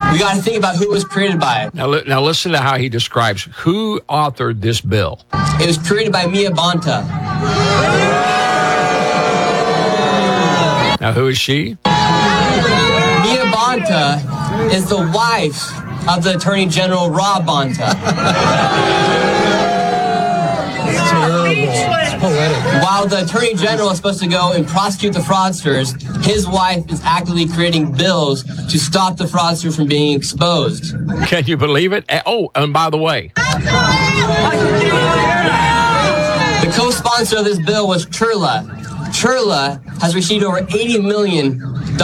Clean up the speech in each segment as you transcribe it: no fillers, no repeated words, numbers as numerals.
We got to think about who it was created by. Now listen to how he describes who authored this bill. It was created by Mia Bonta. Now, who is she? Mia Bonta is the wife of the Attorney General Rob Bonta. While the Attorney General is supposed to go and prosecute the fraudsters, his wife is actively creating bills to stop the fraudsters from being exposed. Can you believe it? Oh, and by the way, the co-sponsor of this bill was Churla. Churla has received over $80 million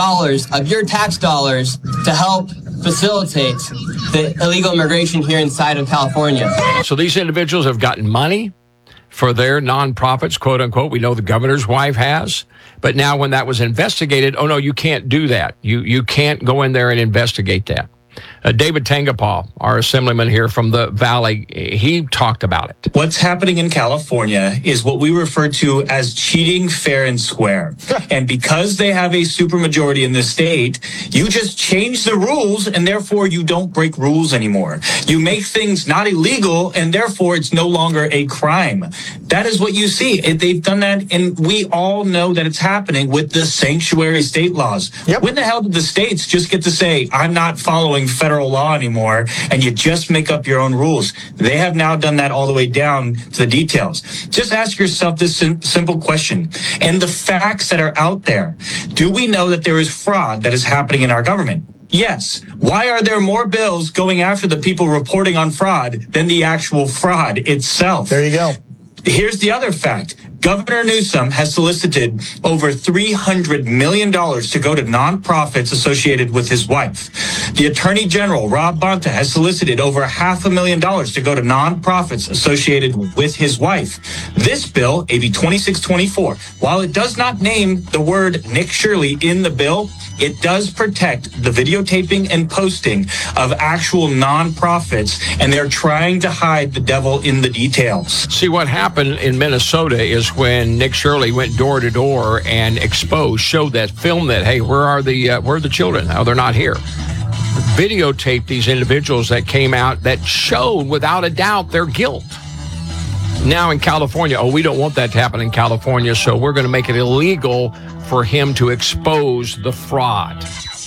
of your tax dollars to help facilitate the illegal immigration here inside of California. So these individuals have gotten money for their nonprofits, quote unquote. We know the governor's wife has. But now when that was investigated, oh no, you can't do that. You can't go in there and investigate that. David Tangapaw, our assemblyman here from the Valley, he talked about it. What's happening in California is what we refer to as cheating fair and square. And because they have a supermajority in the state, you just change the rules and therefore you don't break rules anymore. You make things not illegal and therefore it's no longer a crime. That is what you see. They've done that, and we all know that it's happening with the sanctuary state laws. Yep. When the hell did the states just get to say, I'm not following federal law anymore, and you just make up your own rules? They have now done that all the way down to the details. Just ask yourself this simple question. And the facts that are out there, do we know that there is fraud that is happening in our government? Yes. Why are there more bills going after the people reporting on fraud than the actual fraud itself? There you go. Here's the other fact. Governor Newsom has solicited over $300 million to go to nonprofits associated with his wife. The Attorney General, Rob Bonta, has solicited over $500,000 to go to nonprofits associated with his wife. This bill, AB 2624, while it does not name the word Nick Shirley in the bill, it does protect the videotaping and posting of actual nonprofits, and they're trying to hide the devil in the details. See, what happened in Minnesota is when Nick Shirley went door to door and showed that film that, hey, where are the children? Oh, they're not here. Videotaped these individuals that came out that showed without a doubt their guilt. Now in California, we don't want that to happen in California, so we're going to make it illegal for him to expose the fraud.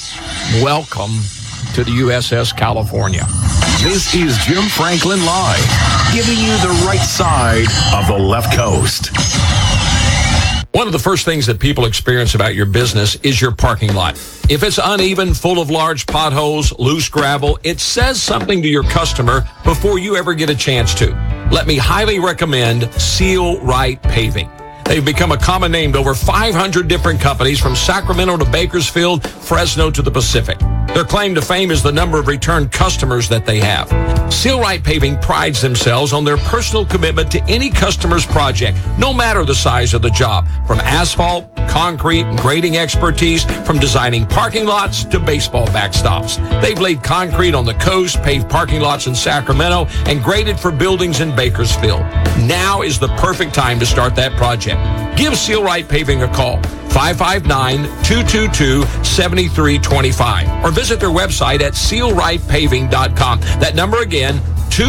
Welcome to the USS California. This is Jim Franklin Live, giving you the right side of the left coast. One of the first things that people experience about your business is your parking lot. If it's uneven, full of large potholes, loose gravel, it says something to your customer before you ever get a chance to. Let me highly recommend Seal Right Paving. They've become a common name to over 500 different companies from Sacramento to Bakersfield, Fresno to the Pacific. Their claim to fame is the number of return customers that they have. Seal Right Paving prides themselves on their personal commitment to any customer's project, no matter the size of the job. From asphalt, concrete, and grading expertise, from designing parking lots to baseball backstops. They've laid concrete on the coast, paved parking lots in Sacramento, and graded for buildings in Bakersfield. Now is the perfect time to start that project. Give Seal Right Paving a call, 559-222-7325, or visit their website at sealrightpaving.com. That number again,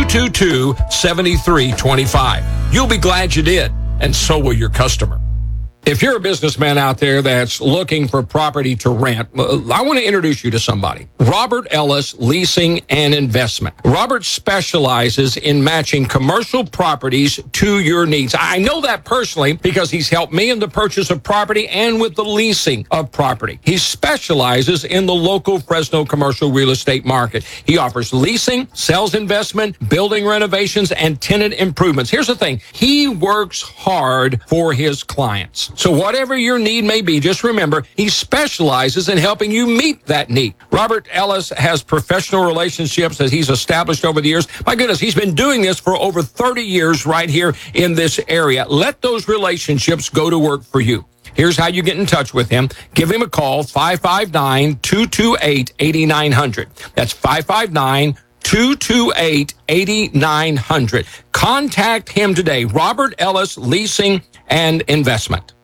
222-7325. You'll be glad you did, and so will your customer. If you're a businessman out there that's looking for property to rent, I want to introduce you to somebody. Robert Ellis Leasing and Investment. Robert specializes in matching commercial properties to your needs. I know that personally because he's helped me in the purchase of property and with the leasing of property. He specializes in the local Fresno commercial real estate market. He offers leasing, sales investment, building renovations, and tenant improvements. Here's the thing. He works hard for his clients. So whatever your need may be, just remember, he specializes in helping you meet that need. Robert Ellis has professional relationships that he's established over the years. My goodness, he's been doing this for over 30 years right here in this area. Let those relationships go to work for you. Here's how you get in touch with him. Give him a call, 559-228-8900. That's 559-228-8900. Contact him today, Robert Ellis Leasing and Investment.